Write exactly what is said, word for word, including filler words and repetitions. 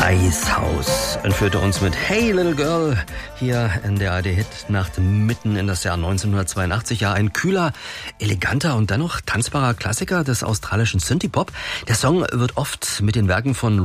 Eishaus entführte uns mit Hey Little Girl hier in der A R D-Hit-Nacht mitten in das Jahr neunzehnhundertzweiundachtzig. Ja, ein kühler, eleganter und dennoch tanzbarer Klassiker des australischen Synthie-Pop. Der Song wird oft mit den Werken von